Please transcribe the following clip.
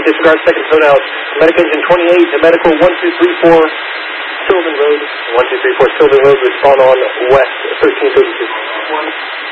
disregard second tone out. Medic engine 28 to medical 1234 Sylvan Road. 1234 Sylvan Road, respond on west 1332.